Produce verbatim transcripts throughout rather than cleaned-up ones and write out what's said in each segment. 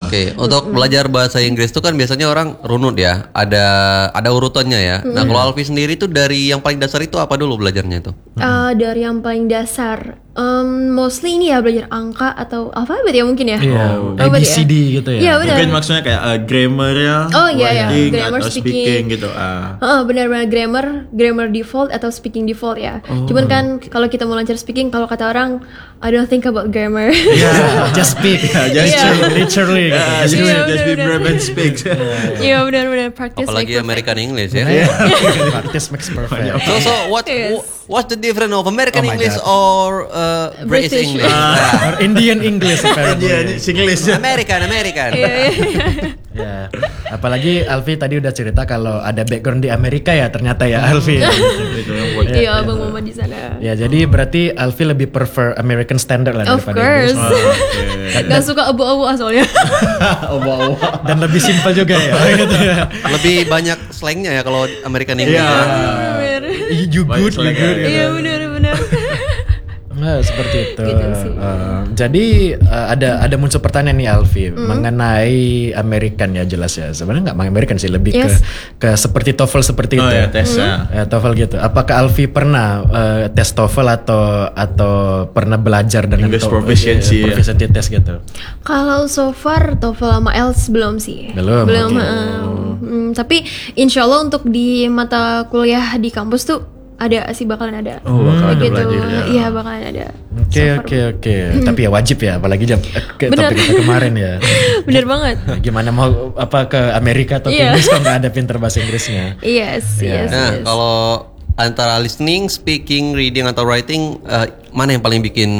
Oke, untuk belajar bahasa Inggris itu kan biasanya orang runut ya, ada ada urutannya ya. Nah, kalau Alfi sendiri tuh dari yang paling dasar itu apa dulu belajarnya itu? Uh, dari yang paling dasar, um, mostly ini ya belajar angka atau alfabet ya mungkin ya. Iya, oh, A B C D ya? gitu ya. Iya benar. Mungkin maksudnya kayak uh, grammar ya, Oh iya ya, writing grammar, atau speaking, speaking gitu. Ah. Uh, benar-benar grammar, grammar default atau speaking default ya. Oh. Cuman kan kalau kita mau lancar speaking, kalau kata orang, I don't think about grammar. Yeah, just speak. Yeah, just Yeah. speak. Literally. Yeah, gitu. just, Iya, just be benar-benar. brave and speak. Iya benar-benar practice. Apalagi like American English ya. Iya. Practice makes perfect. So so what Yes. what's the difference of American Oh my English God. or uh, British, British. English? Or Indian English apparently. Iya, ini Singlish. American American. Iya, iya. Ya, apalagi Alfi tadi udah cerita kalau ada background di Amerika ya ternyata ya Alfi. Itu yang buat. Iya, Abang Mama di sana. Ya, jadi berarti Alfi lebih prefer American standard lah Of daripada course. English. Gak suka abu-abu soalnya. Dan lebih simpel juga ya. Gitu ya. Lebih banyak slangnya ya kalau American English. Iya. ya. Bener. You good, you good. gitu. Iya benar-benar. Nah, seperti itu. Gitu sih. Uh, jadi uh, ada ada muncul pertanyaan nih Alfi mengenai American ya jelas ya. Sebenarnya nggak American sih, lebih Yes. ke ke seperti TOEFL seperti Oh itu. ya, tes ya. Ya, TOEFL gitu. Apakah Alfi pernah uh, tes TOEFL atau atau pernah belajar dengan English to- proficiency, eh, ya. proficiency test gitu? Kalau so far TOEFL sama I E L T S belum sih. Belum, Belum. oke. uh, hmm, tapi insya Allah untuk di mata kuliah di kampus tuh ada sih, bakalan ada. Oh, bakal ada gitu. belajar ya. Iya bakalan ada. Oke So far. oke oke. Tapi ya wajib ya, apalagi jam ke Bener. topik kita kemarin ya. Bener banget. Gimana mau apa ke Amerika atau ke Iya. Inggris kalau nggak ada pinter bahasa Inggrisnya? Yes, Iya. yes, Nah, yes. kalau antara listening, speaking, reading atau writing, eh, mana yang paling bikin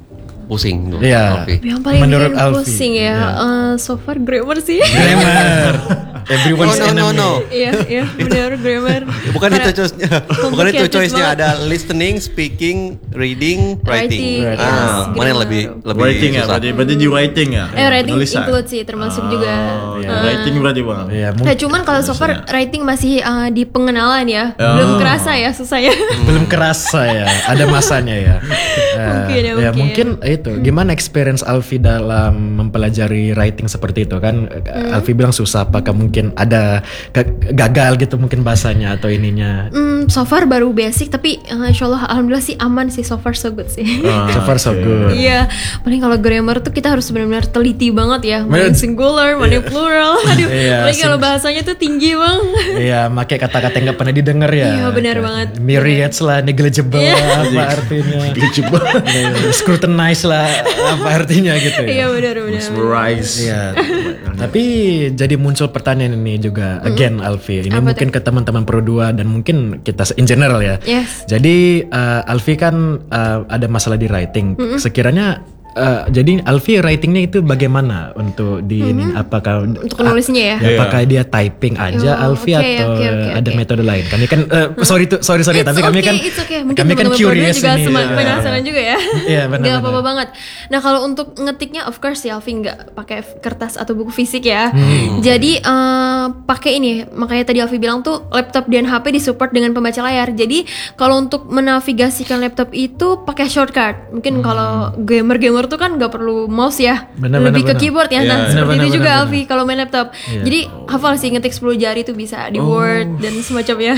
pusing dulu? Iya. Alfi? Yang paling Menurut bikin Alfi, pusing ya, iya. eh, so far grammar sih. Grammar. Everyone's No, no, no, enemy. no. Iya, iya, benar grammar. Bukan Karena itu choice-nya. Bukan itu complicated choice-nya. banget. Ada listening, speaking, reading, writing. Writing, Ah, yes, mana yang grammar. lebih lebih Writing ya, susah? berarti berarti di writing ya. Eh, writing Tulisan. include sih, termasuk juga. Oh, Eh, ya, writing berarti bang. Iya, Nah, mungkin cuman kalau so far writing masih uh, di pengenalan ya, belum kerasa ya susahnya. belum kerasa ya, ada masanya ya. Eh, Mungkin ya, ya mungkin. mungkin itu. Gimana experience Alfi dalam mempelajari writing seperti itu kan? Hmm. Alfi bilang susah, apakah mungkin ada ke- gagal gitu mungkin bahasanya atau ininya? Hmm, so far baru basic tapi uh, insya Allah alhamdulillah sih aman sih, so far so good sih. Ah, So far so oke. good. Iya, paling kalau grammar tuh kita harus benar-benar teliti banget ya, mana yang Bener. singular, mana yang plural. Aduh, Iya, apalagi kalau bahasanya tuh tinggi bang. Iya, pakai kata-kata yang nggak pernah didengar ya. Iya, benar banget. Myriads lah, negligible Iya. apa artinya? Negligible. Scrutinize lah apa artinya gitu ya. Iya benar-benar. Mesmerize. Iya. Tapi jadi muncul pertanyaan ini juga again Alfi. Ini Apa mungkin ke teman-teman Pro dua dan mungkin kita in general ya. Yes. Jadi uh, Alfi kan uh, ada masalah di writing. Sekiranya uh, jadi Alfi writingnya itu bagaimana untuk di ini? Apakah Untuk menulisnya ya. ya, apakah dia typing aja Oh, Alfi oke, atau oke, oke, ada oke. metode lain? Kami kan uh, sorry tuh sorry sorry It's tapi kami okay, kan it's okay. Mungkin kami kan teman-teman Pro dua curious juga ini. semangat ya. penasaran juga ya. Iya, benar, Gak benar. apa-apa banget. Nah kalau untuk ngetiknya of course ya Alvin nggak pakai kertas atau buku fisik ya. Hmm. Jadi eh, pakai ini, makanya tadi Alvin bilang tuh laptop dan H P disupport dengan pembaca layar. Jadi kalau untuk menavigasikan laptop itu pakai shortcut. Mungkin kalau gamer-gamer tuh kan nggak perlu mouse ya, Hmm. Benar, lebih benar, ke benar. keyboard ya. Iya, Nah benar, seperti benar, itu juga benar, Alvin kalau main laptop. Iya. Jadi hafal sih ngetik sepuluh jari tuh bisa di Oh. Word dan semacamnya.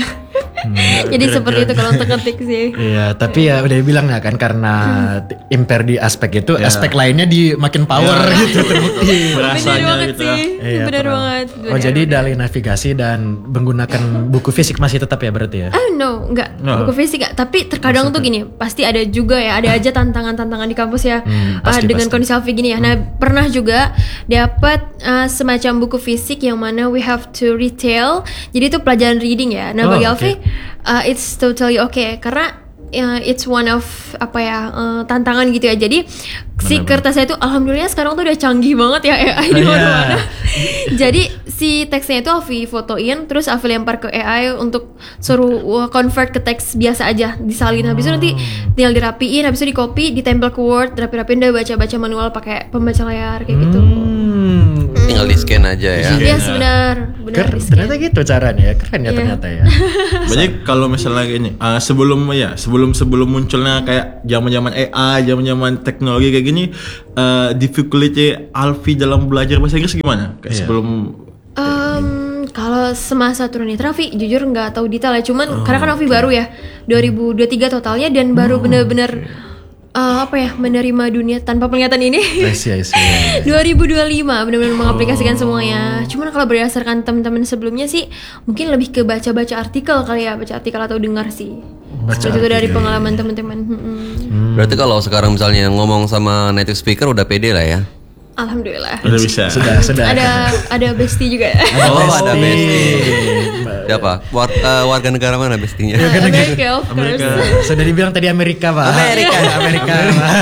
Jadi seperti itu kalau untuk ngetik sih. Iya, tapi ya udah bilang ya kan karena Hmm. impair di aspek itu, aspek lainnya di makin power Iya. gitu terbukti. Bener Berasanya banget gitu ya. sih, Iya, bener paham. banget. Oh Bener, jadi bener. dari navigasi dan menggunakan buku fisik masih tetap ya berarti ya? Ah no, enggak No. buku fisik enggak. Tapi terkadang tuh gini, pasti ada juga ya, ada aja tantangan-tantangan di kampus ya. Hmm, Ah, pasti, dengan pasti. kondisi Alfi gini ya. Nah pernah juga dapat ah, semacam buku fisik yang mana we have to retail. Jadi itu pelajaran reading ya. Nah Oh, bagi oke. Alfi, ah, it's totally okay karena ya, it's one of apa ya eh, tantangan gitu ya. Jadi si kertasnya itu alhamdulillah sekarang tuh udah canggih banget ya A I di Iya. mana-mana. Jadi si teksnya itu Alfi fotoin, terus Alfi lempar ke A I untuk suruh wah, convert ke teks biasa aja, disalin. Habis itu nanti tinggal dirapiin, habis itu di copy, ditempel ke Word, rapi-rapiin, udah baca-baca manual pakai pembaca layar kayak gitu. Hmm. Tinggal di scan Riskin aja ya. Iya, benar, benar Keren, riskan. ternyata gitu caranya ya, keren ya Iya. ternyata ya. Banyak kalau misalnya ini uh, sebelum ya sebelum sebelum munculnya kayak zaman-zaman A I, zaman-zaman teknologi kayak gini, uh, difficulty Alfi dalam belajar bahasa Inggris gimana? Kayak Iya. sebelum Em, kalau semasa tunanetra Raffi jujur nggak tahu detail ya, cuman karena kan Raffi baru ya dua ribu dua puluh tiga totalnya dan baru bener-bener eh, apa ya menerima dunia tanpa penglihatan ini. I see, I see. dua ribu dua puluh lima benar-benar mengaplikasikan semuanya. Cuman kalau berdasarkan teman-teman sebelumnya sih mungkin lebih ke baca-baca artikel kali ya, baca artikel atau dengar sih. Seperti itu dari pengalaman teman-teman. Mm-mm. Berarti kalau sekarang misalnya ngomong sama native speaker udah pede lah ya. Alhamdulillah. udah bisa. Sudah, sudah. Ada ada bestie juga ya. Oh, ada bestie. Mbak. Siapa? War- eh, warga negara mana bestinya? Amerika of course. Sudah dibilang tadi Amerika, Pak. Amerika. Amerika. Pak.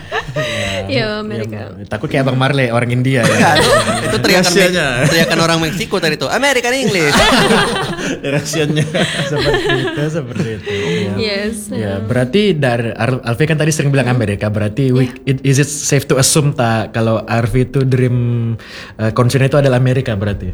Iya, Amerika. Takut kayak Bang Marley orang India ya. Itu teriakan Rahasianya. Me- teriakan orang Meksiko tadi tuh. American English. Rahasianya. Seperti itu, seperti itu. Ya. Yes. Ya, berarti dari Ar- Alfi kan tadi sering bilang Amerika, berarti we- it- is it safe to assume tak kalau Alfi itu dream uh, concern itu adalah Amerika berarti?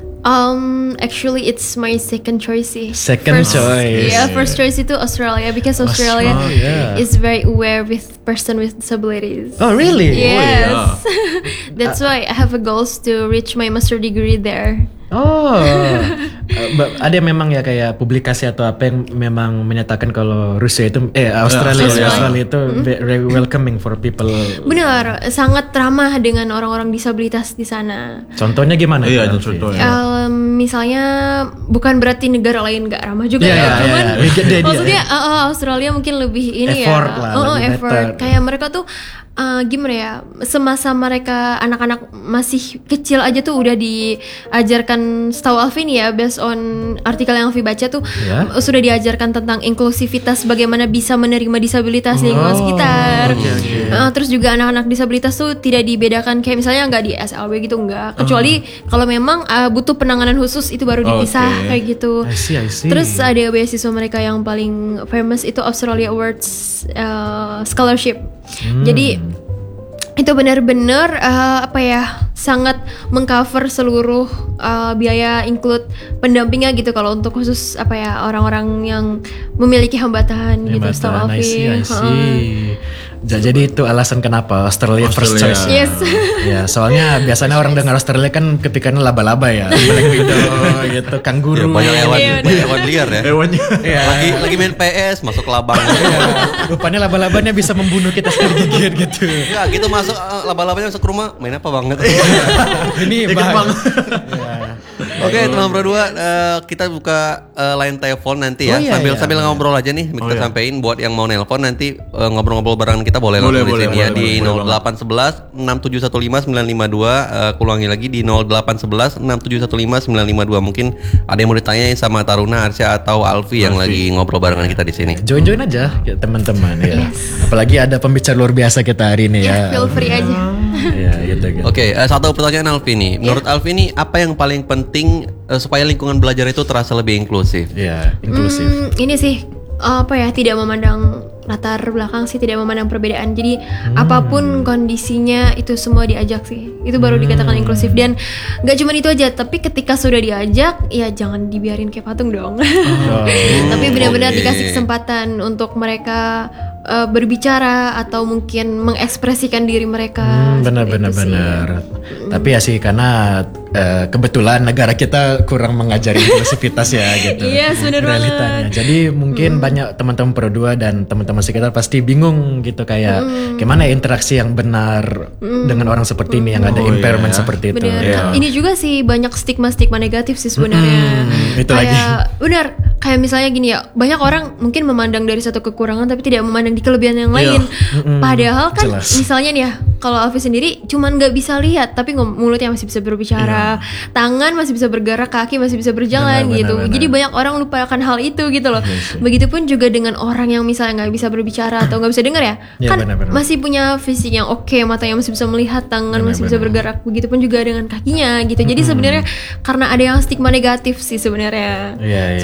Um, actually it's my second choice sih. Second First- choice. Yeah, first choice itu Australia because Australia Australia. is very aware with person with disabilities. Oh really? Yes. That's why I have a goals to reach my master degree there. Oh, uh, ba- ada memang ya kayak publikasi atau apa yang memang menyatakan kalau Rusia itu eh Australia Australia. Australia itu very welcoming for people. Benar, sangat ramah dengan orang-orang disabilitas di sana. Contohnya gimana? Iya, tuh, ada Alfi? contohnya. Um, misalnya bukan berarti negara lain gak ramah juga Iya, ya, iya, cuman iya. We get the idea, maksudnya ya. uh, uh, Australia mungkin lebih ini Effort ya, lah, oh, oh, lebih effort. better. Kayak mereka tuh uh, gimana ya, semasa mereka anak-anak masih kecil aja tuh udah diajarkan, setahu Alvin ya, based on artikel yang Alvin baca tuh Ya. sudah diajarkan tentang inklusivitas, bagaimana bisa menerima disabilitas di lingkungan Oh, sekitar. oke, oke. Uh, terus juga anak-anak disabilitas tuh tidak dibedakan kayak misalnya nggak di S L B gitu enggak, kecuali kalau memang uh, butuh penanganan khusus itu baru dipisah Oke. kayak gitu. I see, I see. Terus ada beasiswa mereka yang paling famous itu Australia Awards uh, Scholarship. Hmm. Jadi itu benar-benar uh, apa ya, sangat mengcover seluruh uh, biaya, include pendampingnya gitu kalau untuk khusus apa ya orang-orang yang memiliki hambatan gitu, setahu Jembatan, I see, I Alfi. see. Ja- Jadi itu alasan kenapa Australia, first Australia. choice. Yes. Ya, soalnya biasanya orang dengar Australia kan kepikiran laba-laba ya, Black Widow gitu, Ya, kanguru. banyak hewan, Iya, banyak hewan liar ya. Hewannya. Iya. Lagi lagi main P S masuk ke labang. Rupanya laba-labanya bisa membunuh kita sekali gigit gitu. Ya gitu masuk eh, laba-labanya masuk ke rumah main apa banget. Ini Ikut bang. Bang. Ya. Oke teman berdua eh, kita buka eh, line telepon nanti ya Oh, iya, sambil iya. sambil ngobrol aja nih kita iya. sampein buat yang mau nelpon nanti eh, ngobrol-ngobrol barengan kita boleh Boleh, langsung di boleh, sini ya boleh, di boleh, nol boleh delapan satu satu enam tujuh satu lima sembilan lima dua. Eh, kulangi lagi di nol delapan satu satu enam tujuh satu lima sembilan lima dua. Mungkin ada yang mau ditanyain sama Taruna, Arsya atau Alfi yang lagi ngobrol barengan kita di sini. Join-join aja ya, teman-teman ya. Apalagi ada pembicara luar biasa kita hari ini ya. Feel free aja. Ya gitu gitu. Oke, eh, satu pertanyaan Alfi nih. Menurut Alfi nih apa yang paling penting eh, supaya lingkungan belajar itu terasa lebih inklusif? Ya, inklusif. Hmm, ini sih apa ya, tidak memandang latar belakang sih, tidak memandang perbedaan. Jadi apapun kondisinya itu semua diajak sih. Itu baru dikatakan inklusif. Dan nggak cuma itu aja, tapi ketika sudah diajak ya jangan dibiarin kayak patung dong. Tapi benar-benar oke. dikasih kesempatan untuk mereka uh, berbicara atau mungkin mengekspresikan diri mereka. Hmm, benar Seperti benar itu sih. benar. Tapi ya sih karena eh, kebetulan negara kita kurang mengajari inklusivitas ya gitu. Iya, benar realitanya. banget. Jadi mungkin banyak teman-teman Pro dua dan teman-teman sekitar pasti bingung gitu kayak gimana ya interaksi yang benar dengan orang seperti ini yang ada Oh, impairment iya. seperti itu. Benar. Ya. Ini juga sih banyak stigma-stigma negatif sih sebenarnya. Hmm, itu kayak lagi. benar, kayak misalnya gini ya, banyak orang mungkin memandang dari satu kekurangan tapi tidak memandang di kelebihan yang Iya. lain. Padahal kan jelas. misalnya nih ya, kalau Alfi sendiri cuman nggak bisa lihat tapi ngom- mulutnya masih bisa berbicara, tangan masih bisa bergerak, kaki masih bisa berjalan Benar, gitu. benar, benar. Jadi banyak orang lupakan hal itu gitu loh. Iya sih. Begitupun juga dengan orang yang misalnya nggak bisa berbicara atau nggak bisa dengar ya, Iya, kan benar, benar. masih punya fisik yang oke, matanya masih bisa melihat, tangan Benar, masih bisa benar. bergerak, begitupun juga dengan kakinya gitu. Jadi sebenarnya karena ada yang stigma negatif sih sebenarnya. Iya, iya, Seperti itu.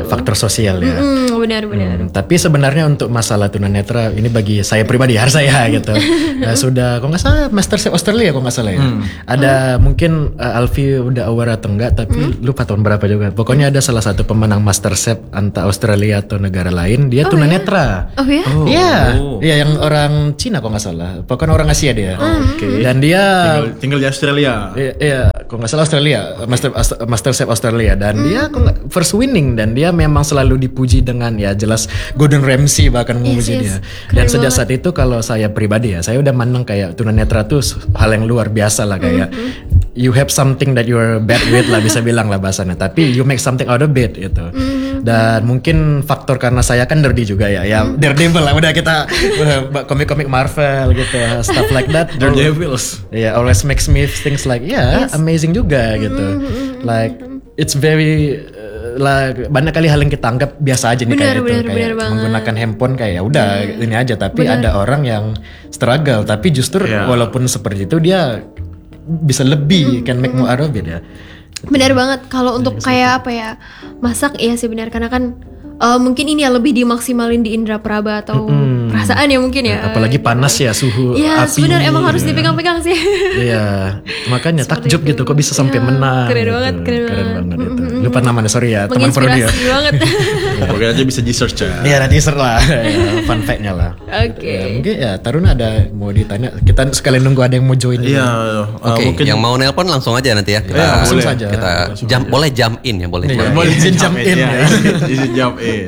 faktor sosial ya. Mm, benar-benar. Hmm, tapi sebenarnya untuk masalah tunanetra ini bagi saya pribadi harus saya gitu. Nah, sudah kalau nggak salah Masterchef Australia kalau nggak salah ya. Hmm. Ada hmm. mungkin uh, Alfi udah aware atau enggak tapi hmm. lupa tahun berapa juga. Pokoknya ada salah satu pemenang Masterchef antara Australia atau negara lain dia oh, tunanetra. Oh ya? Oh. Iya, oh. Iya yang orang Cina kalau nggak salah. Pokoknya orang Asia dia. Oh, Oke. Okay. Dan dia tinggal, tinggal di Australia. Iya, iya kalau nggak salah Australia, Master Masterchef Australia dan hmm. dia kok first winning dan dia memang selalu dipuji dengan ya jelas Gordon Ramsay bahkan memuji yes, yes. dia. Dan sejak saat itu kalau saya pribadi ya, saya udah mandang kayak tunanetra tuh hal yang luar biasa lah kayak mm-hmm. you have something that you're bad with lah bisa bilang lah bahasanya, tapi you make something out of it gitu. Mm-hmm. Dan mungkin faktor karena saya kan nerdy juga ya, ya mm-hmm. Daredevil lah udah kita udah komik-komik Marvel gitu, stuff like that. Daredevils. Ya, yeah, always makes me things like ya yeah, yes. amazing juga mm-hmm. gitu. Like it's very lah banyak kali hal yang kita anggap biasa aja nih bener, kayak gitu bener, kayak bener menggunakan handphone kayak ya udah hmm. ini aja tapi bener. Ada orang yang struggle tapi justru yeah. walaupun seperti itu dia bisa lebih hmm. can make more out of it ya. Benar banget kalau untuk kayak apa ya masak ya sih benar karena kan uh, mungkin ini ya lebih dimaksimalin di indera peraba atau hmm. perasaan ya mungkin ya. Apalagi panas ya suhu ya, api. Iya, emang harus dipegang-pegang sih. Iya, makanya takjub gitu kok bisa sampai ya, menang. Keren gitu. banget, keren, keren banget. banget itu. Lupa namanya sorry ya, teman pro dia. Menginspirasi banget. Pokoknya aja bisa di search ya. Iya, nanti search lah. Fun fact-nya lah. Oke. Okay. Ya, mungkin ya Taruna ada mau ditanya. Kita sekalian nunggu ada yang mau join. Iya. Uh, Oke. Okay, yang mau nelpon langsung aja nanti ya. Kita ya, langsung saja. Kita jump, boleh jump in ya, boleh. Ya, boleh izin jump in. Izin jump in.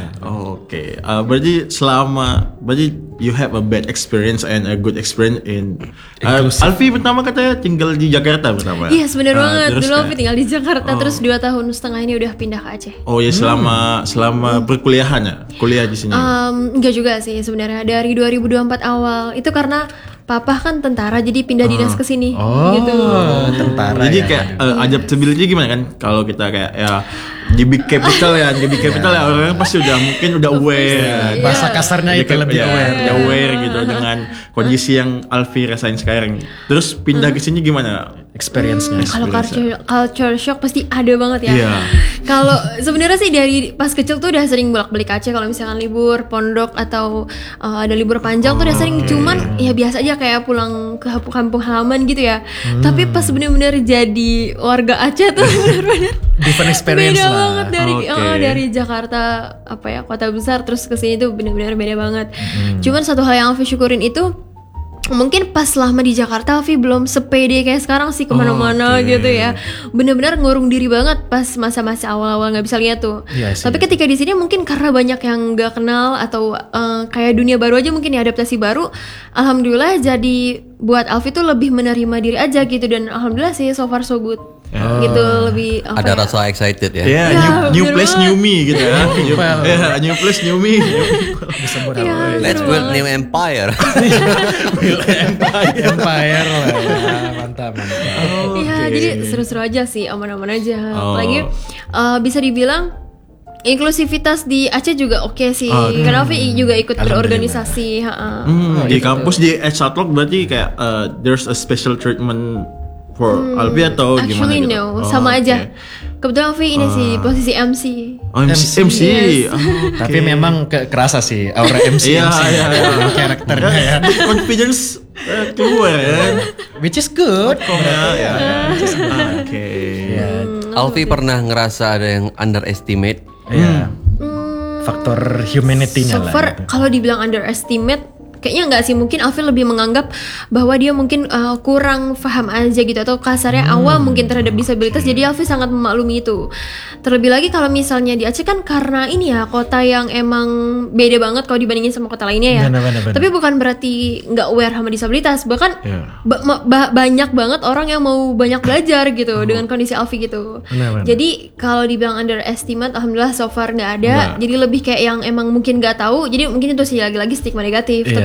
Oh, oke. Okay. Uh, berarti selama berarti you have a bad experience and a good experience in uh, Alfi pertama katanya tinggal di Jakarta pertama. Iya yes, benar uh, banget. Dulu kan? Alfi tinggal di Jakarta oh. terus dua tahun setengah ini udah pindah ke Aceh. Oh ya selama hmm. selama hmm. perkuliahannya kuliah di sini. Um, enggak juga sih sebenarnya dari dua ribu dua puluh empat awal itu karena Papa kan tentara jadi pindah oh. dinas ke sini oh, gitu. Tentara. Jadi ya. kayak uh, adaptability gimana kan kalau kita kayak ya di big capital ya, di big capital ya orang pasti udah mungkin udah aware. Yeah. Bahasa kasarnya itu lebih ya, aware. Ya, aware gitu dengan kondisi yang Alfi rasain sekarang. Terus pindah ke sini gimana? Experience-nya. Hmm, kalau culture, culture shock pasti ada banget ya. Yeah. Kalau sebenarnya sih dari pas kecil tuh udah sering bolak-balik Aceh kalau misalkan libur pondok atau uh, ada libur panjang oh, tuh udah sering okay. Cuman ya biasa aja kayak pulang ke kampung halaman gitu ya. Hmm. Tapi pas bener-bener jadi warga Aceh tuh bener-bener different experience beda lah. banget dari okay. oh, dari Jakarta apa ya kota besar terus ke sini tuh bener-bener beda banget. Hmm. Cuman satu hal yang aku syukurin itu mungkin pas lama di Jakarta Alfi belum sepede kayak sekarang sih kemana-mana oh, okay. gitu ya. Bener-bener ngurung diri banget pas masa-masa awal-awal nggak bisa lihat tuh. Ya, sih, tapi ketika di sini mungkin karena banyak yang nggak kenal atau uh, kayak dunia baru aja mungkin ya adaptasi baru. Alhamdulillah jadi buat Alfi tuh lebih menerima diri aja gitu dan alhamdulillah sih so far so good. Oh. Gitu lebih apa ada ya? Rasa excited ya. Yeah, ya new, new place new me gitu ya. new, yeah, new place new me. ya, Let's build new empire. empire, empire lah. Ya, mantap, mantap. Oh, ya, okay. Jadi seru-seru aja sih, aman-aman aja. Oh. Apalagi uh, bisa dibilang inklusivitas di Aceh juga oke okay sih. Oh, hmm. Karena Alfi juga ikut berorganisasi. Hmm, oh, di gitu. Kampus di Edge-Outlook berarti kayak uh, there's a special treatment for hmm, Alfi atau actually gimana gitu? No, oh, sama okay. aja. Kebetulan Alfi ini uh. sih posisi M C. Oh, M C. M C. Yes. Oh, okay. Tapi memang ke- kerasa sih aura M C. Iya, iya, iya. Karakternya ya. Confidence uh, keluar ya. Which is good. Ya, ya. Oke. Alfi pernah ngerasa ada yang underestimate? Iya. Hmm. Faktor humanity-nya so lah. far gitu. kalau dibilang underestimate kayaknya enggak sih, mungkin Alfi lebih menganggap bahwa dia mungkin uh, kurang paham aja gitu atau kasarnya hmm, awam mungkin terhadap disabilitas okay. Jadi Alfi sangat memaklumi itu. Terlebih lagi kalau misalnya di Aceh kan karena ini ya kota yang emang beda banget kalau dibandingin sama kota lainnya ya. Benar, benar, benar. Tapi bukan berarti nggak aware sama disabilitas, bahkan yeah. ba- ba- banyak banget orang yang mau banyak belajar gitu oh. dengan kondisi Alfi gitu. Benar, benar. Jadi kalau dibilang underestimate, alhamdulillah so far nggak ada. Nah. Jadi lebih kayak yang emang mungkin nggak tahu. Jadi mungkin itu sih lagi-lagi stigma negatif. Yeah. Tapi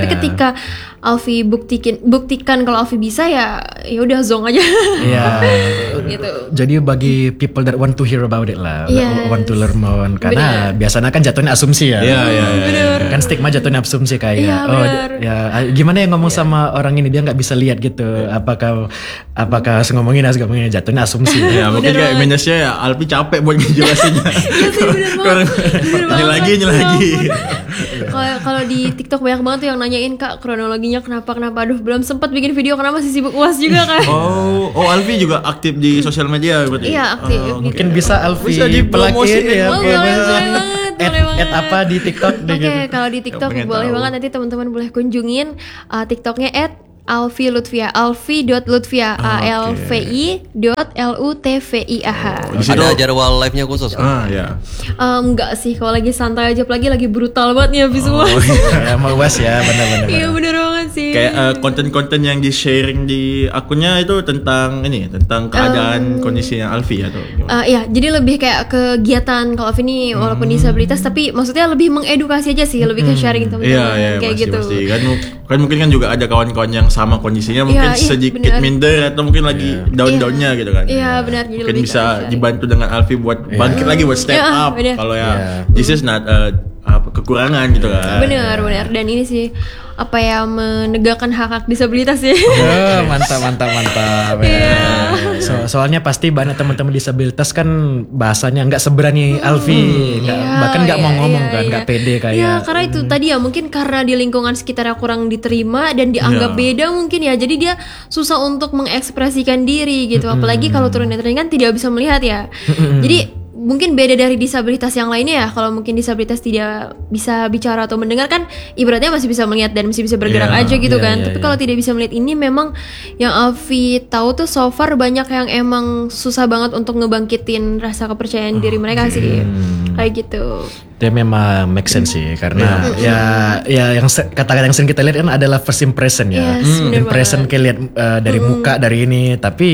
Tapi ketika Alfi buktikan buktikan kalau Alfi bisa ya ya udah zong aja. Iya. Gitu. Jadi bagi people that want to hear about it lah, Yes. want to learn more, karena biasanya kan jatuhnya asumsi ya. Iya, iya, iya. Kan stigma jatuhnya asumsi kayak, Iya, oh benar. ya gimana ya ngomong sama orang ini, dia nggak bisa lihat gitu. Apakah apakah ngomongin as ngomongin jatuhnya asumsi. Ya mungkin kayak minusnya ya Alfi capek buat ngejelasinnya. Iya sih bener banget. Bener Ini banget. lagi, ini Ya lagi. ampun. Kalau kalau di TikTok banyak banget tuh yang nanyain Kak kronologinya kenapa kenapa. Aduh belum sempat bikin video karena masih sibuk U A S juga kan. Oh, oh Alfi juga aktif di sosial media berarti. Iya aktif. gitu. Mungkin bisa Alfi Bisa dipromosiin. pelakin ya. Oh, boleh, promosi. boleh banget, Add- boleh banget. add apa di TikTok deh Oke, gitu. kalau di TikTok pengen boleh tahu. banget, nanti teman-teman boleh kunjungin uh, TikToknya at Alfi Lutfia, alfi dot lutfia, a l v i dot l u t v i a h. Di situ- Ada jadwal live-nya khusus. Ah ya. Um, enggak sih, kalau lagi santai aja, apalagi lagi brutal banget nih habis Oh, U A S. Ya, mau was ya, benar-benar. Iya bener banget sih. Kayak eh, konten-konten yang di sharing di akunnya itu tentang ini, tentang keadaan kondisinya Alfi atau gimana? Uh, iya, jadi lebih kayak kegiatan kalau Alfi ini walaupun disabilitas tapi maksudnya lebih mengedukasi aja sih, lebih ke sharing teman-teman Iya, iya, kayak pasti, gitu. pasti. Kan, mu- kan mungkin kan juga ada kawan-kawan yang sama kondisinya, mungkin Iya, iya, sedikit benar. minder atau mungkin lagi down-downnya gitu kan. Iya, benar, jadi Mungkin lebih bisa ke sharing. dibantu dengan Alfi buat bangkit lagi buat step Iya, up. benar. Kalau ya Iya. this is not uh, apa, kekurangan gitu kan. Benar, benar. Dan ini sih apa ya, menegakkan hak-hak disabilitas sih. Oh, mantap mantap mantap. Ya. So- soalnya pasti banyak teman-teman disabilitas kan bahasanya nggak seberani Alfi, nggak- Iya, bahkan nggak mau iya, ngomong iya, kan, iya. nggak pede kayak. Iya, karena itu tadi ya mungkin karena di lingkungan sekitarnya kurang diterima dan dianggap Iya. beda mungkin ya. Jadi dia susah untuk mengekspresikan diri gitu. Apalagi kalau turunetra kan tidak bisa melihat ya. Jadi mungkin beda dari disabilitas yang lainnya ya. Kalau mungkin disabilitas tidak bisa bicara atau mendengar kan ibaratnya masih bisa melihat dan masih bisa bergerak Iya, aja gitu iya, kan. iya, Tapi iya. kalau tidak bisa melihat ini memang yang Alfi tahu tuh so far banyak yang emang susah banget untuk ngebangkitin rasa kepercayaan diri mereka sih. Kayak gitu. Dia memang make sense sih, karena ya ya yang se- kata-kata yang sering kita lihat kan adalah first impression ya. Yes, bener Impression kayak lihat uh, dari muka dari ini, tapi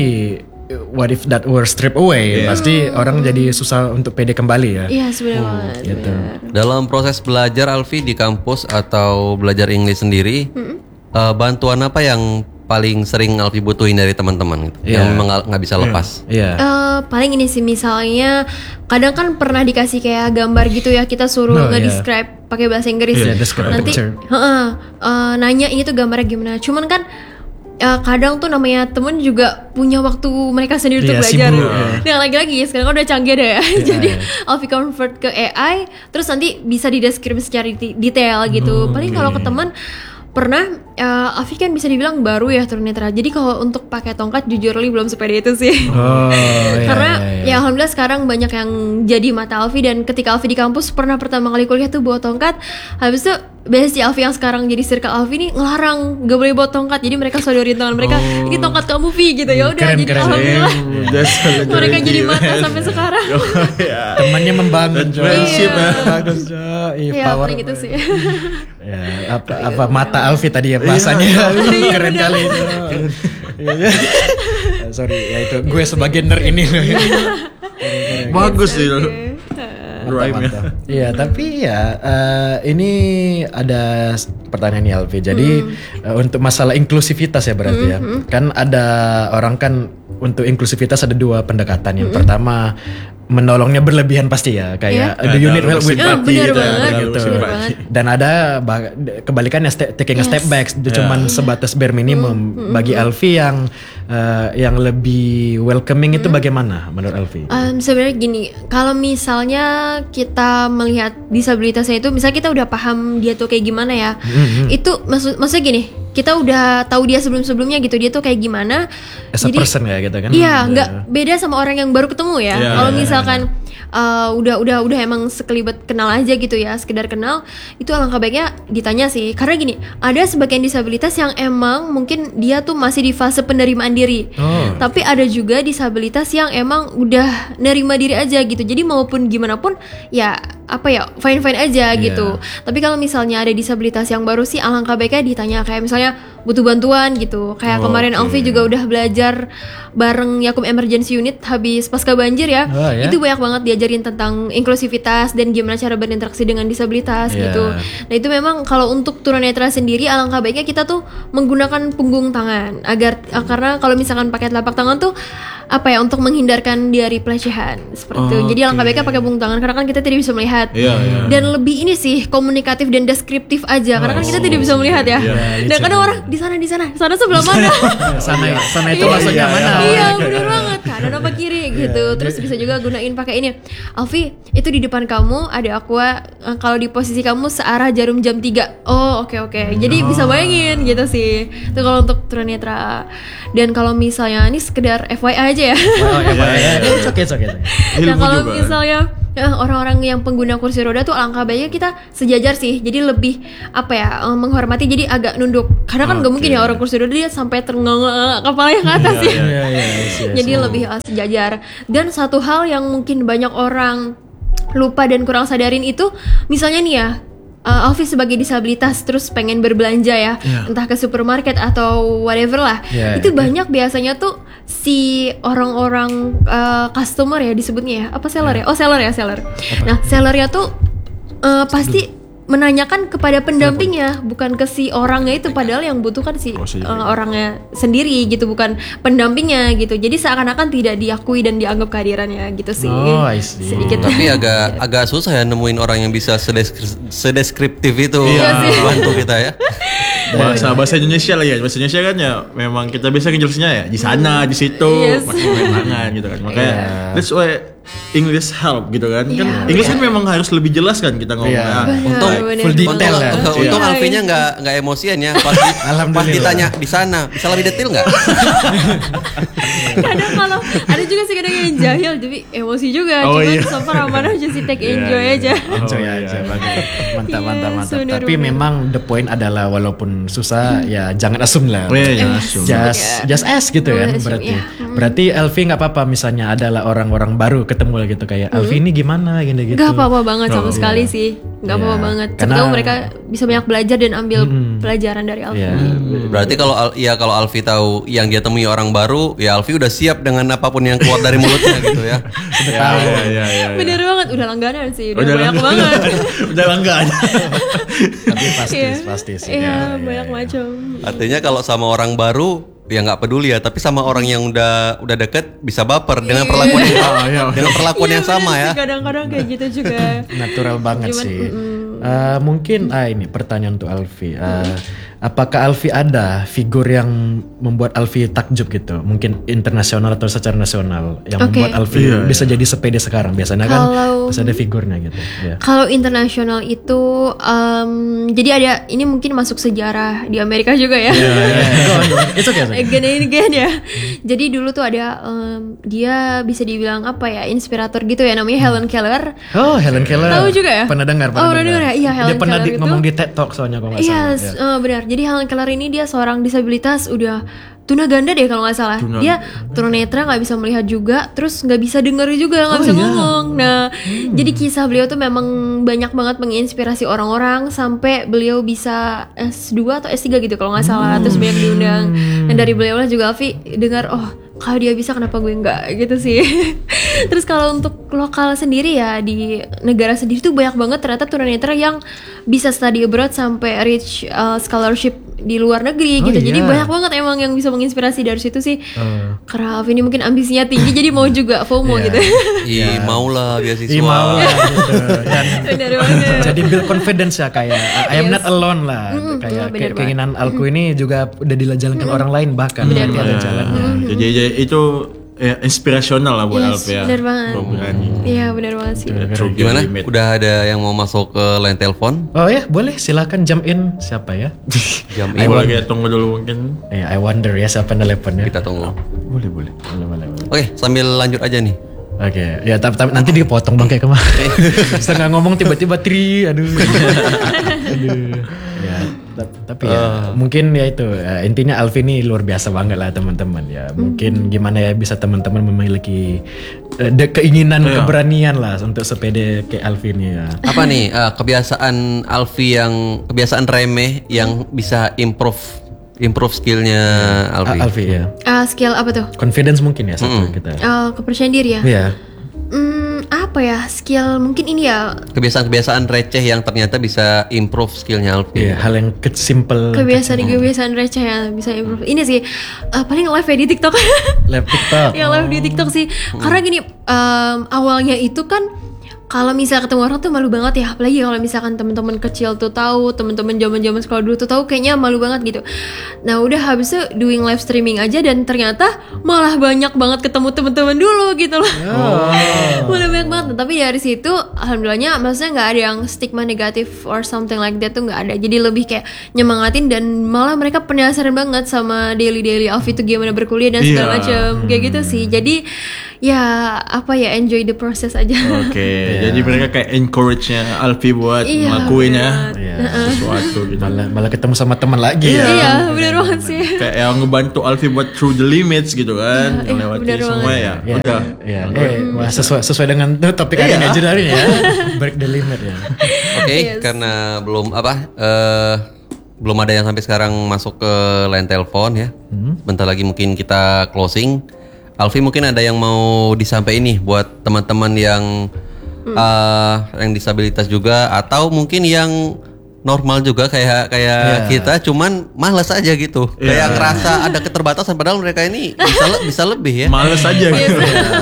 what if that were stripped away? Pasti orang jadi susah untuk pede kembali ya. Iya sebenarnya banget. Gitu. Dalam proses belajar Alfi di kampus atau belajar English sendiri, eh, bantuan apa yang paling sering Alfi butuhin dari teman-teman gitu, Iya. yang memang nggak- nggak bisa lepas? Iya. Eh, paling ini sih misalnya kadang kan pernah dikasih kayak gambar gitu ya, kita suruh Oh, nge-describe pakai bahasa Inggris. Iya, describe Nanti picture. heeh, eh, nanya ini tuh gambarnya gimana. Cuman kan eh, kadang tuh namanya temen juga punya waktu mereka sendiri untuk Iya, belajar. sibuk, ya. Nah lagi-lagi ya sekarang kan udah canggih deh ya. Jadi Alfi convert ke A I, terus nanti bisa dideskripsi secara di- detail gitu. Paling kalau ke teman pernah uh, Alfi kan bisa dibilang baru ya turunetra. Jadi kalau untuk pakai tongkat jujur li belum sepede itu sih. Oh, iya, Karena iya, iya. ya alhamdulillah sekarang banyak yang jadi mata Alfi, dan ketika Alfi di kampus pernah pertama kali kuliah tuh bawa tongkat. Habis itu bestie Alfi yang sekarang jadi circle Alfi nih ngelarang gak boleh bawa tongkat. Jadi mereka sodorin tangan mereka, ini tongkat kamu Vi gitu ya udah. Keren, Jadi keren. alhamdulillah That's mereka jadi mata sampai sekarang. ya. Temannya membangun. Coy. Friendship ya. Bagus, Coy. Iya Power. paling gitu sih. Ya, apa apa mata Alfi tadi ya bahasanya. Keren kali. Iya. Sorry, ya itu gue sebagai nerd ini. Bagus sih. Mantap, Rhyme-nya. mantap. Iya, tapi ya eh, ini ada s- pertanyaan nih Alfi. Jadi eh, untuk masalah inklusivitas ya berarti ya. Kan ada orang kan untuk inklusivitas ada dua pendekatan. Yang pertama menolongnya berlebihan pasti ya, kayak Iya. do you need Ada help with Ya, simpati benar gitu, banget, ada gitu. benar simpati. banget. dan ada ba- kebalikannya ste- taking a step Yes. back, itu cuman sebatas bare minimum. Bagi Alfi yang eh, yang lebih welcoming itu bagaimana menurut Alfi? Um, sebenarnya gini, kalau misalnya kita melihat disabilitasnya itu, misalnya kita udah paham dia tuh kayak gimana ya, itu maksud maksudnya gini, kita udah tahu dia sebelum-sebelumnya gitu, dia tuh kayak gimana. As a person kayak gitu kan? Iya, nggak beda sama orang yang baru ketemu ya. Iya, Kalau iya, misalkan uh, udah udah udah emang sekelibat kenal aja gitu ya, sekedar kenal, itu alangkah baiknya ditanya sih. Karena gini, ada sebagian disabilitas yang emang mungkin dia tuh masih di fase penerimaan diri. Oh. Tapi ada juga disabilitas yang emang udah nerima diri aja gitu. Jadi maupun gimana pun ya apa ya fine fine aja gitu. Tapi kalau misalnya ada disabilitas yang baru sih alangkah baiknya ditanya kayak misalnya butuh bantuan gitu. Kayak Oh, kemarin oke. Alfi juga udah belajar bareng Yakum Emergency Unit habis pasca banjir ya. Oh, ya? Itu banyak banget diajarin tentang inklusivitas dan gimana cara berinteraksi dengan disabilitas Iya. gitu. Nah itu memang kalau untuk tunanetra sendiri alangkah baiknya kita tuh menggunakan punggung tangan agar uh, karena kalau misalkan pakai telapak tangan tuh apa ya untuk menghindarkan dari pelecehan seperti itu. Jadi alangkah baiknya pakai punggung tangan karena kan kita tidak bisa melihat. Iya, iya. Dan lebih ini sih komunikatif dan deskriptif aja karena kan kita tidak bisa melihat ya. Dan kadang orang di sana di sana, sana sebelah mana? sana sana itu Iya, maksudnya iya, mana? Iya bener banget kanan apa kiri gitu. Terus bisa juga gunain pakai ini. Alfi itu di depan kamu ada aqua eh, kalau di posisi kamu searah jarum jam tiga. Oh oke oke. Jadi bisa bayangin gitu sih. Itu kalau untuk tunanetra. Dan kalau misalnya ini sekedar F Y I aja ya. Oh, ya, ya, ya. It's okay, it's okay, it's okay. Nah Ilmu kalau juga. misalnya eh, orang-orang yang pengguna kursi roda tuh alangkah baiknya kita sejajar sih. Jadi lebih apa ya eh, menghormati. Jadi agak nunduk. Karena kan nggak Oke. mungkin ya orang kursi roda dia sampai terengah kepalanya ke atas ya. Iya, iya, yes, yes. Jadi lebih uh, sejajar. Dan satu hal yang mungkin banyak orang lupa dan kurang sadarin itu, misalnya nih ya, uh, Alfi sebagai disabilitas terus pengen berbelanja ya, entah ke supermarket atau whatever lah, Yeah, itu yeah. banyak biasanya tuh si orang-orang uh, customer ya disebutnya ya, apa seller ya? Oh seller ya seller. Nah sellernya tuh uh, pasti menanyakan kepada pendampingnya, bukan ke si orangnya itu, padahal yang butuh kan si Oh, si- uh, orangnya sendiri gitu, bukan pendampingnya gitu. Jadi seakan-akan tidak diakui dan dianggap kehadirannya gitu sih. Oh, I see. Sedikit. Tapi agak agak susah ya nemuin orang yang bisa sedeskri- sedeskriptif itu Iya sih. bantu kita ya. bahasa bahasa Indonesia lagi ya, bahasa Indonesia kan ya memang kita biasa ngejelasinnya ya di sana di situ Yes. pakai main tangan gitu kan, makanya Iya. that's why English help gitu kan. Kan Iya. English kan memang harus lebih jelas kan kita ngomong. Iya. Ah, Untung Bener, full bener detail banget. ya. Untung, Iya. untung Alfinya nggak nggak emosian ya pas, di- pas Alhamdulillah. ditanya di sana bisa lebih detail nggak? Kadang kalau ada juga sih kadang yang jahil jadi emosi juga. Oh, Cuman iya. so far aman aja sih, take enjoy Iya, aja. iya. Enjoy Oh, aja, iya. bagus. Mantap, Yes, mantap, mantap. bener, Tapi bener. memang the point adalah walaupun susah ya jangan asum lah. Oh, iya, iya, Eh, asum. Just, Iya. just ask gitu Boleh kan assume, berarti. ya. Berarti Alfi nggak apa-apa misalnya adalah orang-orang baru ketemu gitu kayak Alfi ini gimana gini gitu. Gak apa-apa banget sama Oh, sekali iya. sih. Gak Iya. apa-apa banget. Karena- Karena mereka bisa banyak belajar dan ambil pelajaran dari Alfi. Iya. Berarti kalau Al- ya kalau Alfi tahu yang dia temui orang baru, ya Alfi udah siap dengan apapun yang keluar dari mulutnya gitu ya. Sudah Iya, tahu. iya, iya, iya. Bener banget, udah langganan sih, udah, Udah banyak langganan. banget. Udah langganan. Tapi pasti, Iya. pasti sih. Iya, Ya, ya, banyak ya. macam. Artinya kalau sama orang baru ya nggak peduli ya, tapi sama orang yang udah udah deket bisa baper dengan perlakuan yang, Ah, iya. dengan perlakuan Iya, yang sama bener ya. sih, kadang-kadang kayak gitu juga. Natural banget Cuman, sih. mm-mm. Eh, mungkin ah ini pertanyaan untuk Alfi. Eh, apakah Alfi ada figur yang membuat Alfi takjub gitu? Mungkin internasional atau secara nasional yang Oke. membuat Alfi Iya, bisa jadi sepede sekarang. Biasanya kan Kalau- bisa ada figurnya gitu. Ya. Kalau internasional itu, em, jadi ada ini mungkin masuk sejarah di Amerika juga ya. Go on, go on. It's okay, it's okay. Again and again ya. Jadi dulu tuh ada em, dia bisa dibilang apa ya, inspirator gitu ya, namanya Helen Keller. Oh, Helen Keller. Tahu juga ya? Pernah dengar, Oh, pernah dengar ya? Iya, Dia Helen pernah Keller di- itu- ngomong di TED Talk soalnya kalau nggak Iya, salah. Ya. eh, benar. Jadi Helen Keller ini dia seorang disabilitas udah tunaganda deh kalau nggak salah. Tuna- Dia tunanetra, nggak bisa melihat juga, terus nggak bisa dengar juga, nggak Oh, bisa iya. ngomong. Nah, jadi kisah beliau tuh memang banyak banget menginspirasi orang-orang sampai beliau bisa S dua atau S tiga gitu kalau nggak salah. Terus banyak diundang. Dan dari beliau lah juga Alfi dengar, oh kalau dia bisa kenapa gue nggak gitu sih. Terus kalau untuk lokal sendiri ya di negara sendiri tuh banyak banget ternyata tunanetra yang bisa study abroad sampai reach uh, scholarship di luar negeri Oh, gitu. Jadi iya. banyak banget emang yang bisa menginspirasi dari situ sih. Eh. Karena Alfi ini mungkin ambisinya tinggi jadi mau juga FOMO Iya. gitu. Ih, maulah beasiswa. Ih, mau lah gitu. Dan Bener banget. jadi build confidence ya kayak I am Yes. not alone lah. Mm, kayak bener ke- keinginan Alku ini juga udah dijalankan orang lain bahkan Bener dia ada banget. jalannya. Jadi, jadi itu ya, inspirasional lah buat Yes, Alfi ya. bener banget. Belum berani. Iya bener banget sih. True Gimana? limit. Udah ada yang mau masuk ke line telepon? Oh ya, boleh silakan jump in siapa ya? Jam Eh, ini boleh kita tunggu dulu mungkin. Eh, I wonder ya siapa teleponnya. kita tunggu. Boleh, boleh. Boleh, boleh, boleh. Oke, sambil lanjut aja nih. Oke, ya tapi, tapi nanti dipotong dong kayak kemarin. Setengah ngomong tiba-tiba tri, aduh. aduh. Ya, ta- tapi ya mungkin ya itu ya, intinya Alfi ini luar biasa banget lah teman-teman ya. Mungkin gimana ya bisa teman-teman memiliki eh, de- keinginan, Iya. keberanian lah untuk sepede kayak Alfi ini ya. Apa nih eh, kebiasaan Alfi yang kebiasaan remeh yang bisa improve improve skillnya Alfi? A- Alfi ya. Ah, skill apa tuh? Confidence mungkin ya satu kita. Ah, kepercayaan diri ya. Iya. Hmm, apa ya? Skill mungkin ini ya. Kebiasaan-kebiasaan receh yang ternyata bisa improve skillnya Alfi. Iya, hal yang ke- simple. Kebiasaan-kebiasaan receh yang bisa improve. Ini sih ah, paling live ya di TikTok. Lab TikTok. Yang live di TikTok sih. Karena gini, em, awalnya itu kan kalau misalnya ketemu orang tuh malu banget ya, apalagi kalau misalkan teman-teman kecil tuh tahu, teman-teman zaman-zaman sekolah dulu tuh tahu, kayaknya malu banget gitu. Nah udah habis itu doing live streaming aja dan ternyata malah banyak banget ketemu teman-teman dulu gitu loh. Malah banyak banget. Tapi dari situ alhamdulillahnya maksudnya nggak ada yang stigma negatif or something like that tuh nggak ada. Jadi lebih kayak nyemangatin dan malah mereka penasaran banget sama daily daily Alfi tuh gimana berkuliah dan segala Iya. macam kayak gitu sih. Jadi ya apa ya, enjoy the process aja. Oke, jadi mereka kayak encourage-nya Alfi buat Iya, ngelakuinnya Iya. sesuatu gitu. Malah malah ketemu sama teman lagi ya. Iya, benar banget sih. Kayak yang ngebantu Alfi buat through the limits gitu kan, Iya, melewati benar semua banget. ya. Ya, Udah. ya, eh, wah, sesuai sesuai dengan topik hari ini aja dari ya. Break the limit ya. Oke, Yes. karena belum apa eh belum ada yang sampai sekarang masuk ke line telepon ya. Bentar lagi mungkin kita closing. Alfi mungkin ada yang mau disampaikan nih buat teman-teman yang eh, yang disabilitas juga atau mungkin yang normal juga kayak kayak kita cuman malas aja gitu. Kayak ngerasa ada keterbatasan padahal mereka ini bisa le- bisa lebih ya. Males aja gitu.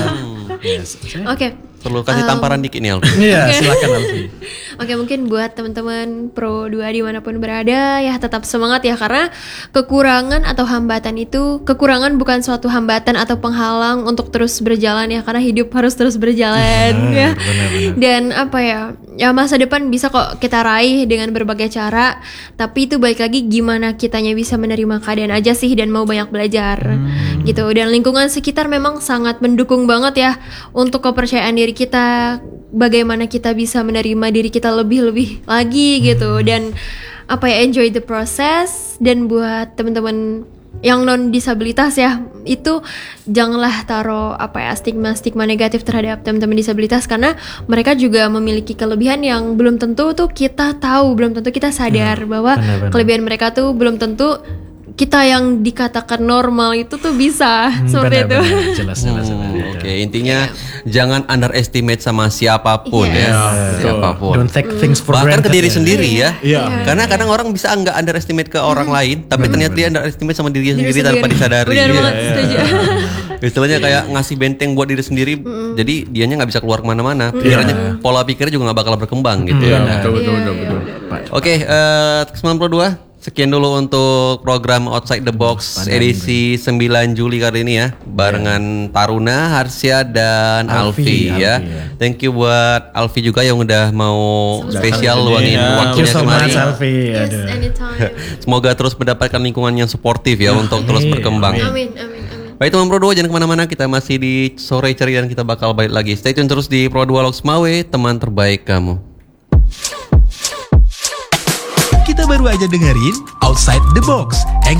Oke. Perlu kasih tamparan dikit nih Alfi. Iya, silakan Alfi. Oke, mungkin buat teman-teman Pro dua dimanapun berada ya tetap semangat ya, karena kekurangan atau hambatan itu, kekurangan bukan suatu hambatan atau penghalang untuk terus berjalan ya, karena hidup harus terus berjalan ya. Dan apa ya, ya masa depan bisa kok kita raih dengan berbagai cara, tapi itu balik lagi gimana kitanya bisa menerima keadaan aja sih dan mau banyak belajar gitu. Dan lingkungan sekitar memang sangat mendukung banget ya untuk kepercayaan diri kita, bagaimana kita bisa menerima diri kita lebih-lebih lagi gitu. Dan apa ya, enjoy the process. Dan buat teman-teman yang non disabilitas ya, itu janganlah taruh apa ya stigma-stigma negatif terhadap teman-teman disabilitas, karena mereka juga memiliki kelebihan yang belum tentu tuh kita tahu, belum tentu kita sadar bahwa benar-benar. kelebihan mereka tuh belum tentu kita yang dikatakan normal itu tuh bisa seperti itu. Benar-benar, jelas jelas. Hmm, jelas. Oke, intinya jangan underestimate sama siapapun Yes. ya, betul. siapapun. Don't take things for Bahkan granted. ke diri ya. sendiri ya. Iya. Karena kadang orang bisa nggak underestimate ke orang lain, tapi ternyata dia underestimate sama diri Diri sendiri tanpa sendiri. disadari. Benar Iya. banget, setuju. Istilahnya kayak ngasih benteng buat diri sendiri, jadi dianya nggak bisa keluar kemana-mana. Pikirannya, pola pikirnya juga nggak bakal berkembang gitu ya. Iya, Nah, betul betul betul betul. Oke, eh, sembilan puluh dua. Sekian dulu untuk program Outside the Box edisi sembilan Juli kali ini ya, barengan Taruna, Harsya dan Alfi, Alfi, ya. Alfi, ya. Thank you buat Alfi juga yang udah mau spesial Datang luangin ke sini, ya. Thank you waktunya so kemari. much Alfi. Yes, Aduh. anytime. Semoga terus mendapatkan lingkungan yang suportif ya untuk terus Amin, berkembang. Amin, amin, amin. Baik teman Pro dua, jangan kemana-mana, kita masih di sore ceria dan kita bakal balik lagi. Stay tune terus di Pro dua Logs Mawe, teman terbaik kamu. Kita baru aja dengerin Outside the Box,